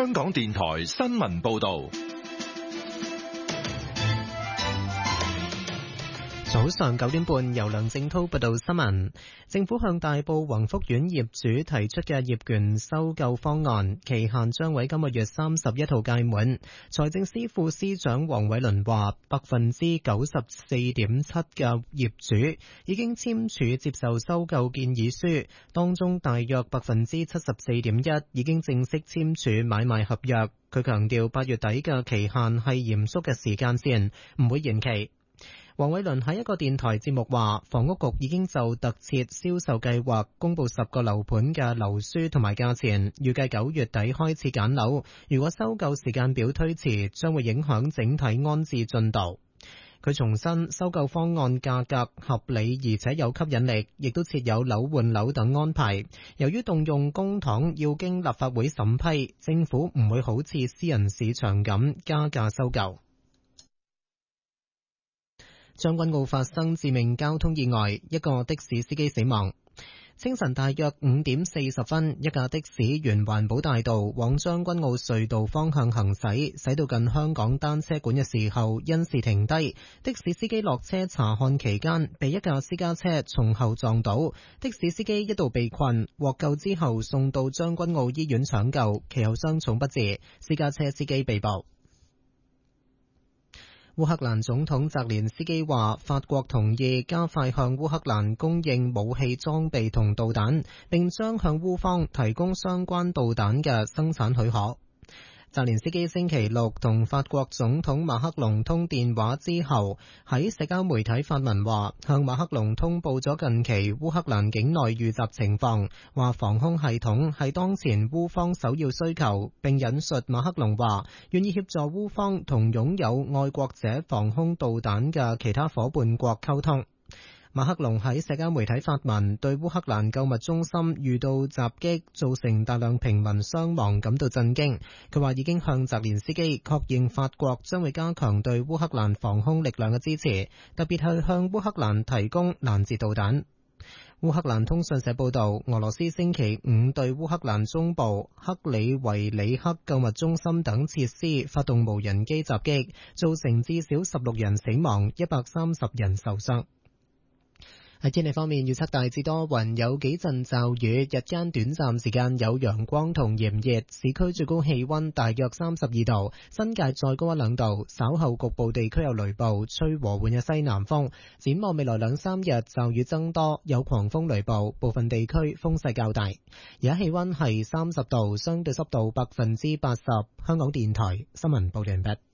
香港電台新聞報道。 早上9點半，由梁正濤報道新聞。政府向大埔宏福苑業主提出嘅業權收購方案，期限將喺今個月31號屆滿。財政司副司長黃偉綸話，94.7% 嘅業主已經簽署接受收購建議書，當中大約74.1% 已經正式簽署買賣合約。佢強調8月底嘅期限係嚴肅嘅時間線，唔會延期。黃偉綸喺一個電台節目話，房屋局已經就特設銷售計劃公布10個樓盤嘅樓書同埋價錢，預計9月底開始揀樓。如果收購時間表推遲，將會影響整體安置進度。佢重申收購方案價格合理而且有吸引力，亦都設有樓換樓等安排。由於動用公帑要經立法會審批，政府唔會好似私人市場咁加價收購。將軍澳發生致命交通意外，一個的士司機死亡。清晨大約5點40分，一架的士沿環保大道往將軍澳隧道方向行駛，駛到近香港單車館嘅時候，因事停低。的士司機落車查看期間，被一架私家車從後撞倒。的士司機一度被困，獲救之後送到將軍澳醫院搶救，其後傷重不治。私家車司機被捕。烏克蘭總統澤連斯基話，法國同意加快向烏克蘭供應武器裝備同導彈，並將向烏方提供相關導彈嘅生產許可。澤連斯基星期六同法國總統馬克龍通電話之後，喺社交媒體發文話，向馬克龍通報咗近期烏克蘭境內遇襲情況，話防空系統係當前烏方首要需求，並引述馬克龍話，願意協助烏方同擁有愛國者防空導彈嘅其他夥伴國溝通。馬克龍喺社交媒體發文，對烏克蘭購物中心遇到襲擊造成大量平民傷亡感到震驚。佢話已經向澤連斯基確認法國將會加強對烏克蘭防空力量嘅支持，特別係向烏克蘭提供攔截導彈。烏克蘭通訊社報道，俄羅斯星期5對烏克蘭中部克里維里克購物中心等設施發動無人機襲擊，造成至少16人死亡，130人受傷。喺天氣方面，預測大致多雲，有幾陣驟雨，日間短暫時間有陽光同炎熱，市區最高氣溫大約32度，新界再高1-2度，稍後局部地區有雷暴，吹和緩嘅西南風。展望未來2-3日，驟雨增多，有狂風雷暴，部分地區風勢較大。而家氣溫係30度，相對濕度80%。香港電台新聞報道完畢。